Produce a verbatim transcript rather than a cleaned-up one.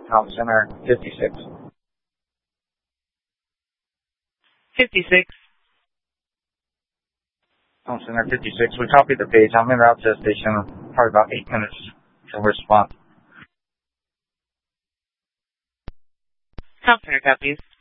Home Center fifty-six. fifty-six. Home Center fifty-six. We copied the page. I'm in route to the station. Probably about eight minutes to respond. Home Center copies.